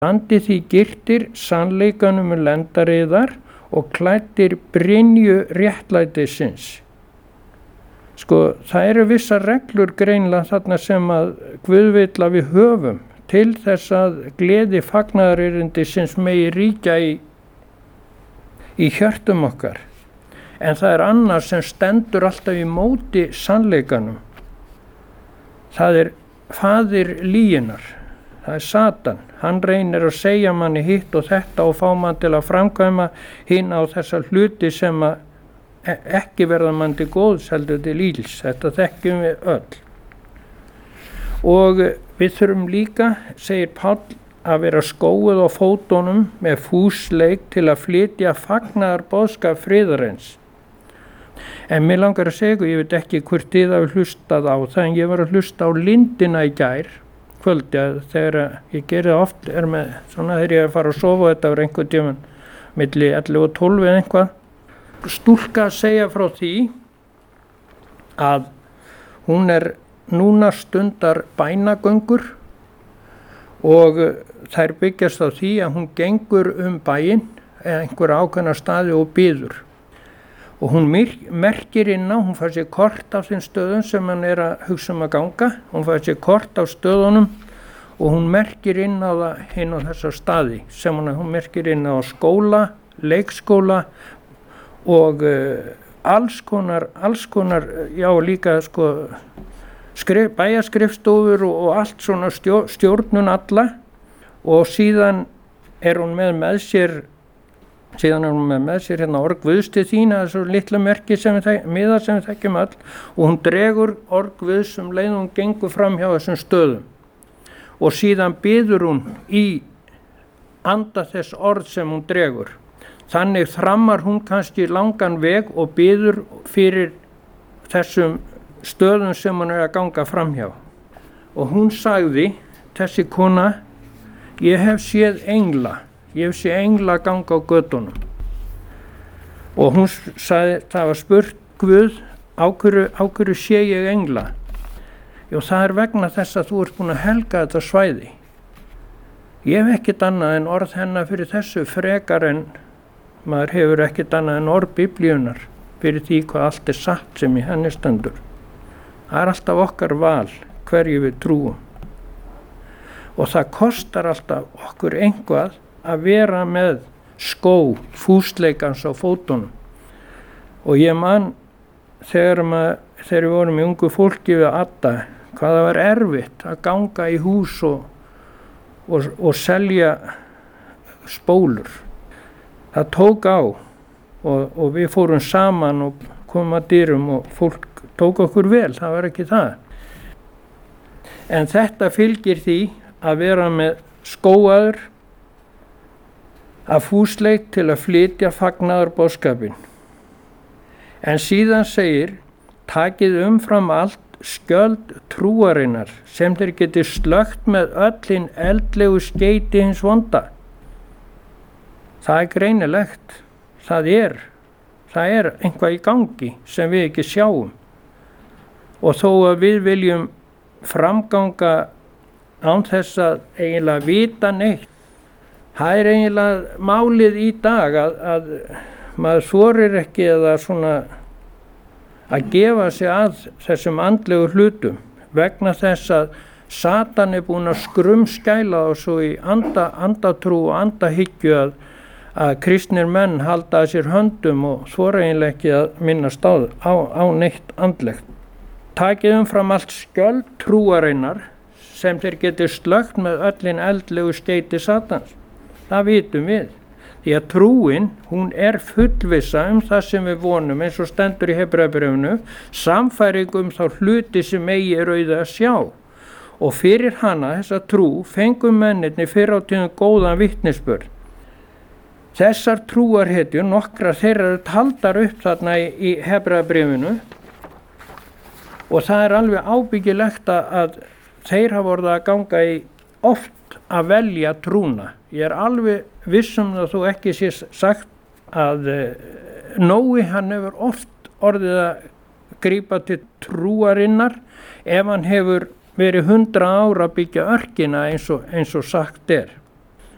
Standi því girtir sannleikanum lendariðar og klæddir brynju réttlætisins. Sko, það eru vissar reglur greinilega þarna sem að Guð vill að við höfum til þess að gleði fagnaðarerindisins megi ríkja í hjörtum okkar. En það er annað sem stendur alltaf í móti sannleikanum. Það er faðir lyginnar, það er Satan. Hann reynir að segja manni hitt og þetta og fá mann til að framkvæma hinn á þessa hluti sem að ekki verða mann til góðs heldur til íls. Þetta þekkjum við öll. Og við þurfum líka, segir Páll, að vera skóuð á fótunum með fúsleik til að flytja fagnaðarboðskap friðarins. En mér langar að segja, ég veit ekki hvort þið hafi hlustað á það, en ég var að hlusta á Lindina í gær kvöldi, þegar ég geri það oft, með svona þegar ég er að fara að sofa, þetta var einhvern tímann milli 11 og 12 eða einhvað. Stúlka að segja frá því að hún núna stundar bænagöngur og þær byggjast á því að hún gengur bæinn eða einhver ákveðna staði og biður. Og hún merkir inn á, hún fær sér kort af þeim stöðum sem hann er að hugsa að ganga, hún fær sér kort af stöðunum og hún merkir inn á það inn á þessa staði sem hún merkir inn á skóla, leikskóla og alls konar, já líka sko bæjarskrifstofur og allt svona stjórnun alla og síðan er hún með sér hérna orð Guðs til þín, það er svo litla merki miða sem við þekkjum all og hún dregur orð Guðs leið hún gengur fram hjá þessum stöðum og síðan biður hún í anda þess orð sem hún dregur. Þannig þrammar hún kannski langan veg og biður fyrir þessum stöðum sem hún er að ganga framhjá. Og hún sagði, þessi kona, ég hef séð engla ganga á götunum. Og hún sagði, það var spurt Guð, á hverju sé ég engla? Jú, það er vegna þess að þú ert búin að helga þetta svæði. Ég hef ekkert annað en orð hennar fyrir þessu frekar en maður hefur ekkert annað en orð Biblíunnar fyrir því hvað allt er satt sem í henni stendur. Það er alltaf okkar val hverju við trúum. Og það kostar alltaf okkur einhvað að vera með skó fúsleikans á fótunum. Og ég man þegar við vorum í ungu fólki við Adda, hvað það var erfitt að ganga í hús og selja spólur. Það tók á og við fórum saman og komum að dyrum og fólk tók okkur vel, það var ekki það. En þetta fylgir því að vera með skóaður af fúsleik til að flytja fagnaðarboðskapinn. En síðan segir, takið umfram allt skjöld trúarinnar sem þeir geti slögt með öll hinn eldlegu skeyti hins vonda. Það er greinilegt, það er einhvað í gangi sem við ekki sjáum. Og þó að við viljum framganga án þess að eiginlega vita neitt, það er eiginlega málið í dag að maður þorir ekki eða svona að gefa sig að þessum andlegu hlutum vegna þess að Satan er búinn að skrumskæla og svo í andatrú og andahyggju að kristnir menn halda að sér höndum og þora eiginlega ekki að minnast á neitt andlegt. Takið umfram allt skjöld trúarinnar sem þeir geti slögt með öllin eldlegu skeyti Satans. Það vitum við. Því að trúin, hún er fullvissa það sem við vonum eins og stendur í Hebreabréfinu, samfæring þá hluti sem eigi er auðið að sjá. Og fyrir hana, þessa trú, fengum mennirnir fyrr á tíðum góðan vitnisburð. Þessar trúarhetjur, nokkrar þeirra eru taldar upp þarna í Hebreabréfinu og það er alveg ábyggilegt að þeir hafa orðið að ganga í oft að velja trúna. Ég er alveg vissum að þú ekki sé sagt að Nói hann hefur oft orðið að grípa til trúarinnar ef hann hefur verið 100 ára að byggja örkina eins og sagt er.